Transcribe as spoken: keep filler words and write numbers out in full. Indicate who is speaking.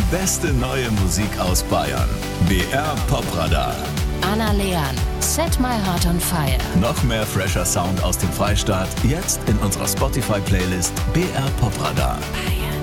Speaker 1: beste neue Musik aus Bayern. B R Popradar.
Speaker 2: Anna Leon, Set My Heart on Fire.
Speaker 1: Noch mehr fresher Sound aus dem Freistaat, jetzt in unserer Spotify-Playlist B R Popradar.